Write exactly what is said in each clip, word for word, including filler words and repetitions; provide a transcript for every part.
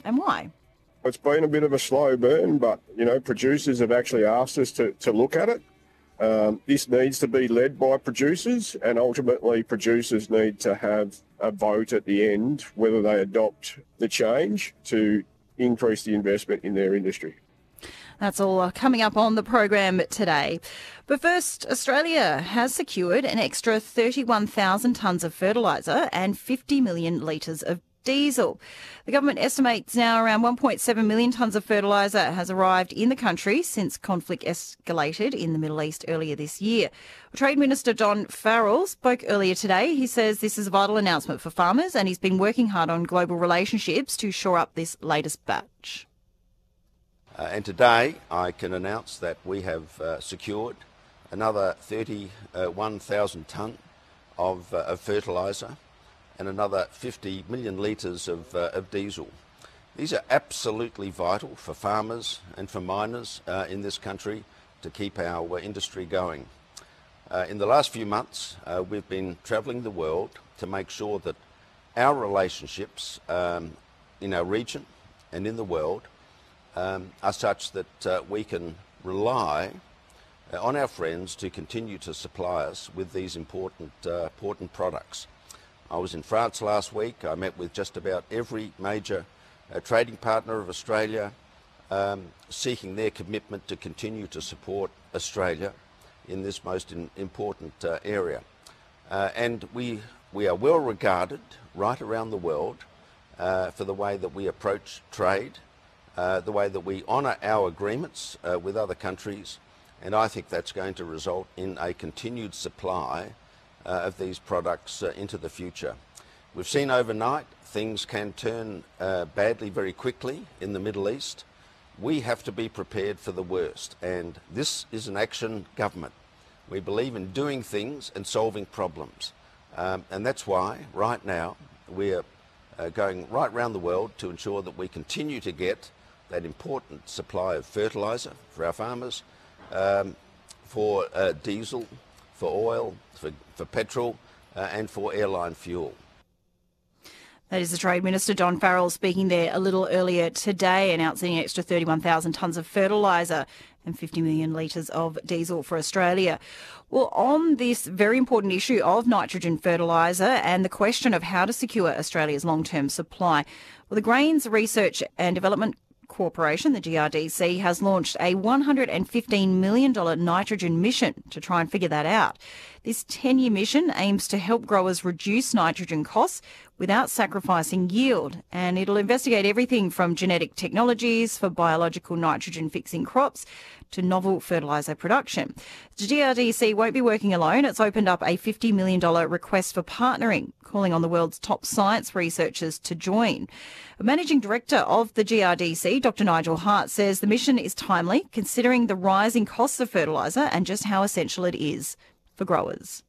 and why? It's been a bit of a slow burn, but, you know, producers have actually asked us to, to look at it. Um, this needs to be led by producers, and ultimately producers need to have a vote at the end whether they adopt the change to increase the investment in their industry. That's all coming up on the program today. But first, Australia has secured an extra thirty-one thousand tonnes of fertiliser and fifty million litres of diesel. The government estimates now around one point seven million tonnes of fertiliser has arrived in the country since conflict escalated in the Middle East earlier this year. Trade Minister Don Farrell spoke earlier today. He says this is a vital announcement for farmers, and he's been working hard on global relationships to shore up this latest batch. Uh, and today I can announce that we have uh, secured another thirty-one thousand tonne of, uh, of fertiliser and another fifty million litres of, uh, of diesel. These are absolutely vital for farmers and for miners uh, in this country to keep our uh, industry going. Uh, in the last few months, uh, we've been travelling the world to make sure that our relationships um, in our region and in the world um, are such that uh, we can rely uh, on our friends to continue to supply us with these important, uh, important products. I was in France last week. I met with just about every major uh, trading partner of Australia, um, seeking their commitment to continue to support Australia in this most in, important uh, area. Uh, and we, we are well regarded right around the world uh, for the way that we approach trade, uh, the way that we honour our agreements uh, with other countries, and I think that's going to result in a continued supply Uh, of these products uh, into the future. We've seen overnight things can turn uh, badly very quickly in the Middle East. We have to be prepared for the worst, and this is an action government. We believe in doing things and solving problems, um, and that's why right now we're uh, going right around the world to ensure that we continue to get that important supply of fertiliser for our farmers, um, for uh, diesel, for oil, for, for petrol uh, and for airline fuel. That is the Trade Minister, Don Farrell, speaking there a little earlier today, announcing an extra thirty-one thousand tonnes of fertiliser and fifty million litres of diesel for Australia. Well, on this very important issue of nitrogen fertiliser and the question of how to secure Australia's long-term supply, well, the Grains Research and Development Corporation, the G R D C, has launched a one hundred fifteen million dollars nitrogen mission to try and figure that out. This ten-year mission aims to help growers reduce nitrogen costs without sacrificing yield, and it'll investigate everything from genetic technologies for biological nitrogen-fixing crops to novel fertiliser production. The G R D C won't be working alone. It's opened up a fifty million dollars request for partnering, calling on the world's top science researchers to join. A managing director of the G R D C, Doctor Nigel Hart, says the mission is timely, considering the rising costs of fertiliser and just how essential it is for growers.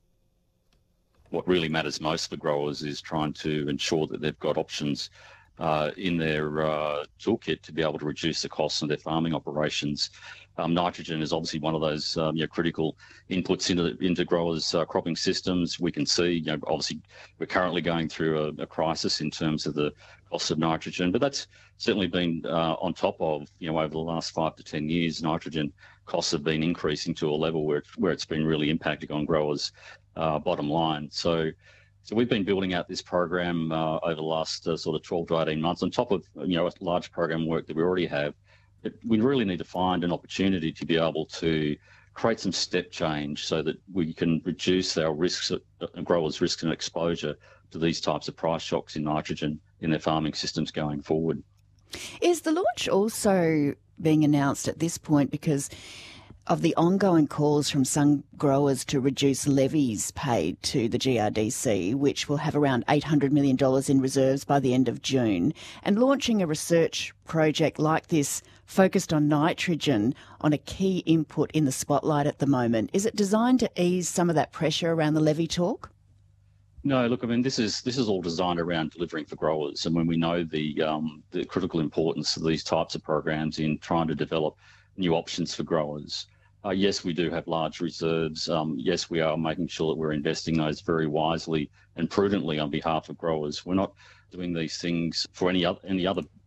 What really matters most for growers is trying to ensure that they've got options uh, in their uh, toolkit to be able to reduce the costs of their farming operations. Um, nitrogen is obviously one of those um, you know, critical inputs into into growers' uh, cropping systems. We can see, you know, obviously, we're currently going through a, a crisis in terms of the cost of nitrogen, but that's certainly been uh, on top of, you know, over the last five to ten years, nitrogen costs have been increasing to a level where where it's been really impacting on growers' uh, bottom line. So. So we've been building out this program uh, over the last uh, sort of twelve to eighteen months on top of, you know, a large program work that we already have. But we really need to find an opportunity to be able to create some step change so that we can reduce our risks, uh, growers' risks and exposure to these types of price shocks in nitrogen in their farming systems going forward. Is the launch also being announced at this point because of the ongoing calls from some growers to reduce levies paid to the G R D C, which will have around eight hundred million dollars in reserves by the end of June, and launching a research project like this focused on nitrogen, on a key input in the spotlight at the moment? Is it designed to ease some of that pressure around the levy talk? No, look, I mean, this is this is all designed around delivering for growers, and when we know the um, the critical importance of these types of programs in trying to develop new options for growers. Uh, yes, we do have large reserves. Um, yes, we are making sure that we're investing those very wisely and prudently on behalf of growers. We're not doing these things for any other, any other